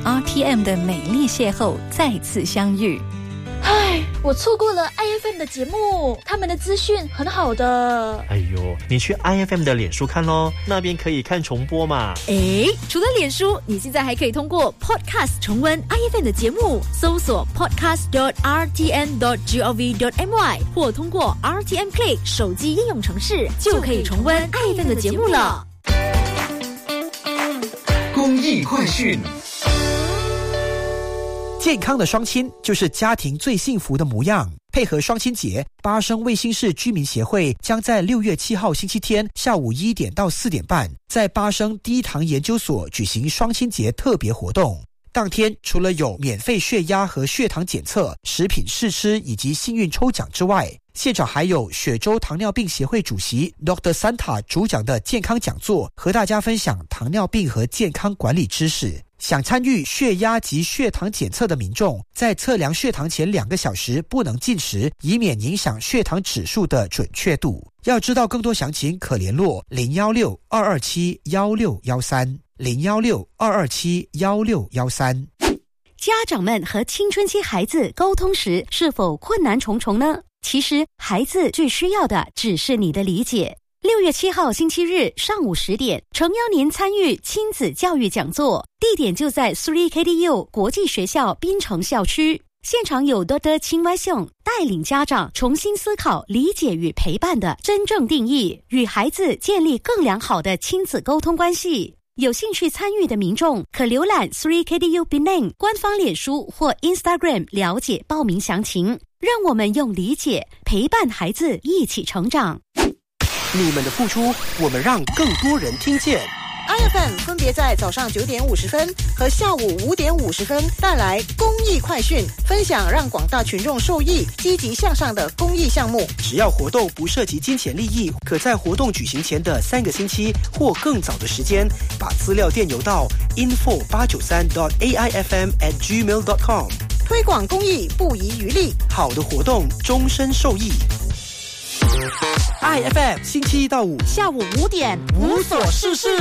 RTM 的美丽邂逅再次相遇。 唉，我错过了 IFM 的节目，他们的资讯很好的。 哎呦，你去 IFM 的脸书看咯，那边可以看重播嘛。 除了脸书，你现在还可以通过 Podcast 重温 IFM 的节目，搜索 podcast.rtm.gov.my 或通过 RTM Play 手机应用程式，就可以重温 IFM 的节目了。 公益快讯。 健康的双亲就是家庭最幸福的模样。配合双亲节，巴生卫星市居民协会将在6月7号星期天下午1点到4点半，在巴生第一堂研究所举行双亲节特别活动。当天除了有免费血压和血糖检测、食品试吃以及幸运抽奖之外，现场还有雪州糖尿病协会主席 Dr. Santa 主讲的健康讲座，和大家分享糖尿病和健康管理知识。想参与血压及血糖检测的民众，在测量血糖前2个小时不能进食，以免影响血糖指数的准确度。要知道更多详情，可联络016-227-1613 016-227-1613。 家长们和青春期孩子沟通时是否困难重重呢？其实孩子最需要的只是你的理解。6月7号星期日上午10点，诚邀您参与亲子教育讲座，地点就在 3KDU 国际学校槟城校区。现场有 Dr. 青歪秀带领家长重新思考理解与陪伴的真正定义，与孩子建立更良好的亲子沟通关系。有兴趣参与的民众可浏览 3KDU Penang 官方脸书或 Instagram 了解报名详情。让我们用理解陪伴孩子一起成长。 你们的付出，我们让更多人听见。 IFM 分别在早上9点50分和下午5点50分带来公益快讯，分享让广大群众受益、积极向上的公益项目。 只要活动不涉及金钱利益，可在活动举行前的3个星期或更早的时间，把资料电邮到 info893.aifm@gmail.com。 推广公益不遗余力， 好的活动终身受益。IFM 星期1到5 下午5点无所事事。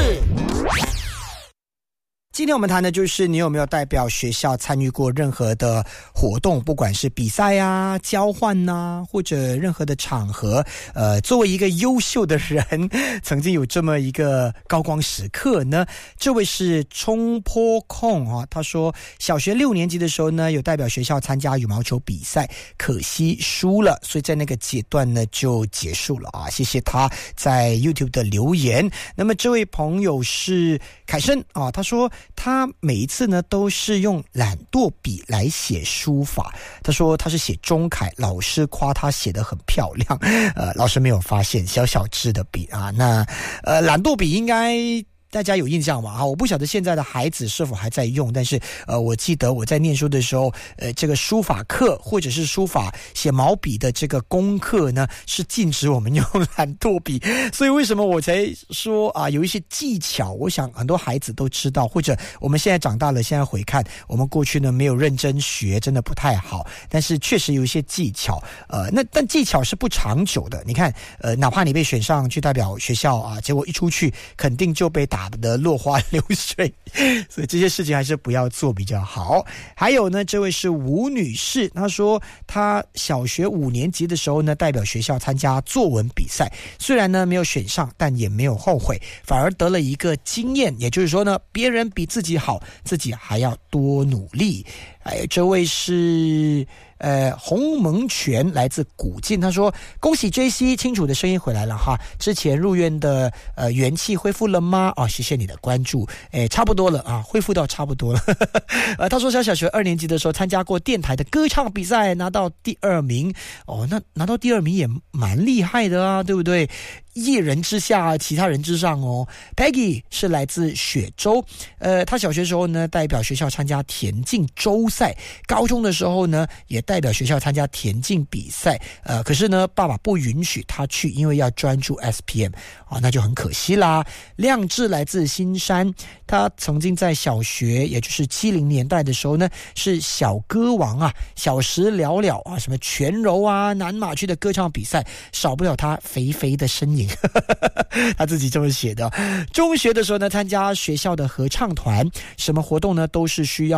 今天我们谈的就是你有没有代表学校参与过任何的活动，不管是比赛啊、交换啊，或者任何的场合。作为一个优秀的人，曾经有这么一个高光时刻呢。这位是冲坡控啊，他说小学6年级的时候呢，有代表学校参加羽毛球比赛，可惜输了，所以在那个阶段呢就结束了啊。谢谢他在 YouTube 的留言。那么这位朋友是凯生啊，他说他每一次呢都是用懒惰笔来写书法，他说他是写中楷，老师夸他写得很漂亮，老师没有发现小小支的笔啊。那懒惰笔应该大家有印象吗？我不晓得现在的孩子是否还在用，但是我记得我在念书的时候，这个书法课或者是书法写毛笔的这个功课呢，是禁止我们用懒惰笔。所以为什么我才说有一些技巧，我想很多孩子都知道，或者我们现在长大了，现在回看我们过去呢没有认真学，真的不太好。但是确实有一些技巧，但技巧是不长久的。你看，哪怕你被选上去代表学校啊，结果一出去肯定就被打得落花流水，所以这些事情还是不要做比较好。还有呢，这位是吴女士，她说她小学5年级的时候呢，代表学校参加作文比赛，虽然呢没有选上，但也没有后悔，反而得了一个经验，也就是说呢，别人比自己好，自己还要多努力。这位是洪蒙泉，来自古晋，他说恭喜 JC 清楚的声音回来了哈，之前入院的元气恢复了吗？谢谢你的关注。差不多了啊，恢复到差不多了。他说小学2年级的时候参加过电台的歌唱比赛，拿到第2名。那拿到第2名也蛮厉害的啊，对不对？一人之下，其他人之上哦。Peggy 是来自雪州，他小学时候呢代表学校参加田径州赛，高中的时候呢也代表学校参加田径比赛，可是呢爸爸不允许他去，因为要专注 SPM 那就很可惜啦。亮智来自新山，他曾经在小学，也就是70年代的时候呢是小歌王啊，小时了了啊，什么全柔啊、南马区的歌唱比赛，少不了他肥肥的身影。他自己这么写的。中学的时候呢参加学校的合唱团，什么活动呢都是需要